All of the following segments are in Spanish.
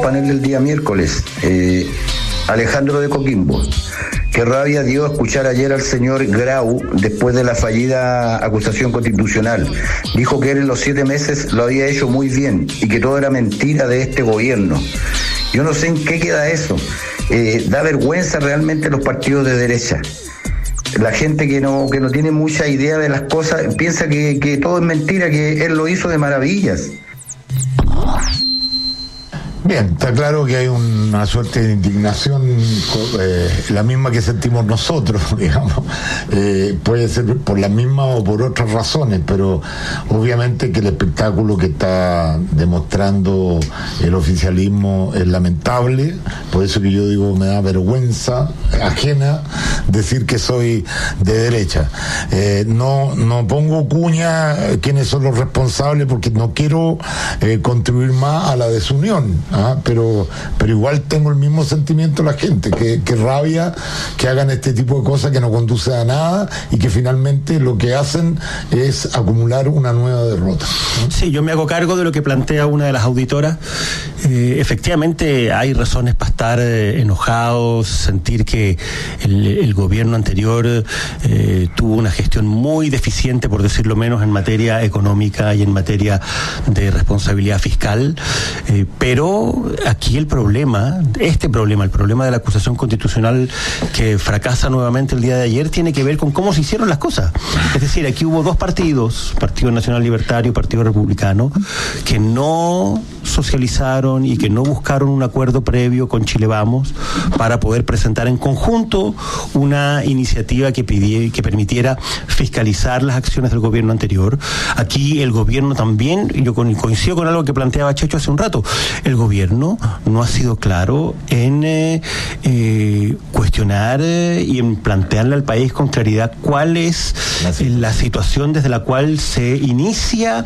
panel del día miércoles. Alejandro de Coquimbo. Qué rabia dio escuchar ayer al señor Grau después de la fallida acusación constitucional. Dijo que él en los 7 meses lo había hecho muy bien y que todo era mentira de este gobierno. Yo no sé en qué queda eso. Da vergüenza realmente los partidos de derecha. La gente que no tiene mucha idea de las cosas piensa que todo es mentira, que él lo hizo de maravillas. Bien, está claro que hay una suerte de indignación, la misma que sentimos nosotros, digamos. Puede ser por la misma o por otras razones, pero obviamente que el espectáculo que está demostrando el oficialismo es lamentable. Por eso que yo digo, me da vergüenza ajena decir que soy de derecha. No pongo cuña quiénes son los responsables, porque no quiero contribuir más a la desunión. Pero igual tengo el mismo sentimiento la gente, que rabia que hagan este tipo de cosas que no conducen a nada y que finalmente lo que hacen es acumular una nueva derrota, ¿no? Sí, yo me hago cargo de lo que plantea una de las auditoras. Efectivamente hay razones para estar enojados, sentir que el gobierno anterior tuvo una gestión muy deficiente, por decirlo menos, en materia económica y en materia de responsabilidad fiscal, pero aquí el problema de la acusación constitucional que fracasa nuevamente el día de ayer, tiene que ver con cómo se hicieron las cosas. Es decir, aquí hubo 2 partidos, Partido Nacional Libertario y Partido Republicano, que no socializaron y que no buscaron un acuerdo previo con Chile Vamos para poder presentar en conjunto una iniciativa que permitiera fiscalizar las acciones del gobierno anterior. Aquí el gobierno también, y yo coincido con algo que planteaba Checho hace un rato, el gobierno no ha sido claro en cuestionar y en plantearle al país con claridad cuál es la situación desde la cual se inicia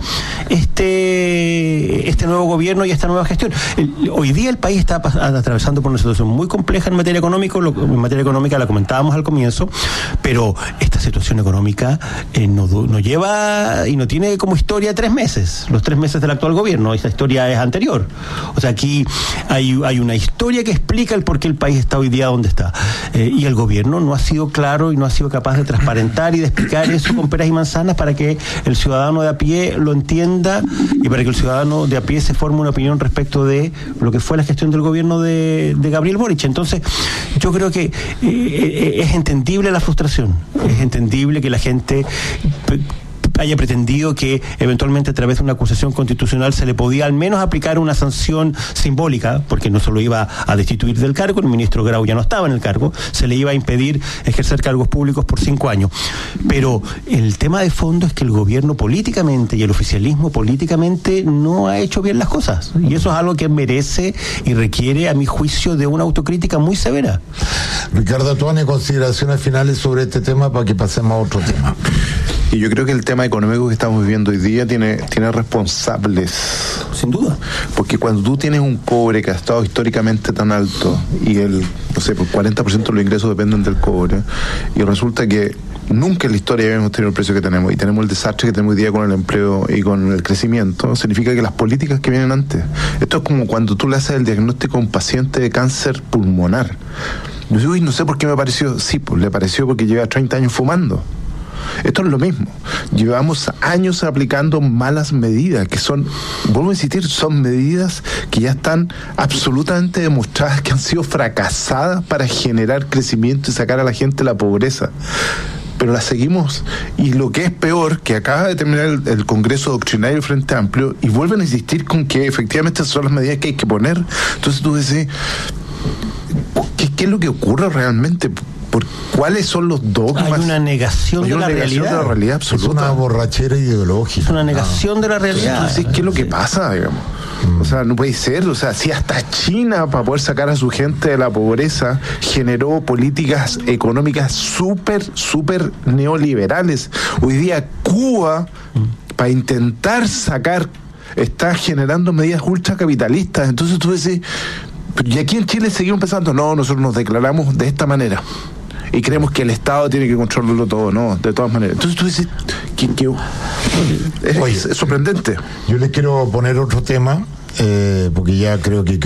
este nuevo gobierno y esta nueva gestión. Hoy día el país está atravesando por una situación muy compleja en materia económica. En materia económica la comentábamos al comienzo, pero esta situación económica no lleva y no tiene como historia 3 meses, los 3 meses del actual gobierno. Esta historia es anterior. O sea, aquí hay una historia que explica el por qué el país está hoy día donde está. Y el gobierno no ha sido claro y no ha sido capaz de transparentar y de explicar eso con peras y manzanas para que el ciudadano de a pie lo entienda y para que el ciudadano de a pie se forme una opinión respecto de lo que fue la gestión del gobierno de Gabriel Boric. Entonces, yo creo que es entendible la frustración, es entendible que la gente haya pretendido que eventualmente a través de una acusación constitucional se le podía al menos aplicar una sanción simbólica, porque no se lo iba a destituir del cargo, el ministro Grau ya no estaba en el cargo, se le iba a impedir ejercer cargos públicos por 5 años. Pero el tema de fondo es que el gobierno políticamente y el oficialismo políticamente no ha hecho bien las cosas, y eso es algo que merece y requiere, a mi juicio, de una autocrítica muy severa. Ricardo Tuane, consideraciones finales sobre este tema para que pasemos a otro tema. Y yo creo que el tema económico que estamos viviendo hoy día tiene responsables. Sin duda. Porque cuando tú tienes un cobre que ha estado históricamente tan alto y por 40% de los ingresos dependen del cobre, y resulta que nunca en la historia habíamos tenido el precio que tenemos y tenemos el desastre que tenemos hoy día con el empleo y con el crecimiento, significa que las políticas que vienen antes, esto es como cuando tú le haces el diagnóstico a un paciente de cáncer pulmonar. Yo digo, no sé por qué me pareció, sí, pues le pareció porque lleva 30 años fumando. Esto es lo mismo. Llevamos años aplicando malas medidas, que son, vuelvo a insistir, son medidas que ya están absolutamente demostradas que han sido fracasadas para generar crecimiento y sacar a la gente de la pobreza. Pero las seguimos, y lo que es peor, que acaba de terminar el Congreso Doctrinario del Frente Amplio y vuelven a insistir con que efectivamente son las medidas que hay que poner. Entonces tú dices, ¿qué es lo que ocurre realmente? ¿Cuáles son los dogmas? Hay una negación de la realidad absoluta. Es una borrachera ideológica. Es una negación de la realidad. Entonces, ¿qué es lo que pasa, digamos? O sea, no puede ser. O sea, si hasta China, para poder sacar a su gente de la pobreza, generó políticas económicas súper neoliberales. Hoy día Cuba, para intentar sacar, está generando medidas ultracapitalistas. Entonces tú decís, y aquí en Chile seguimos pensando, no, nosotros nos declaramos de esta manera y creemos que el Estado tiene que controlarlo todo, no, de todas maneras. Entonces tú dices, es sorprendente. Yo le quiero poner otro tema, porque ya creo que